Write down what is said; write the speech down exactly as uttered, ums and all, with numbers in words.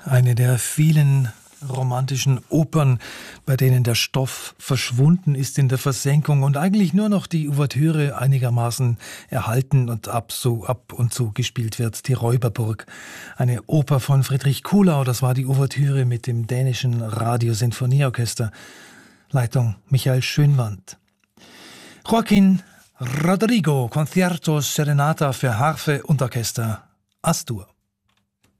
Eine der vielen romantischen Opern, bei denen der Stoff verschwunden ist in der Versenkung und eigentlich nur noch die Ouvertüre einigermaßen erhalten und ab, so, ab und zu gespielt wird. Die Räuberburg, eine Oper von Friedrich Kuhlau, das war die Ouvertüre mit dem dänischen Radiosinfonieorchester. Leitung Michael Schönwandt. Joaquín Rodrigo, Concierto Serenata für Harfe und Orchester, Astur.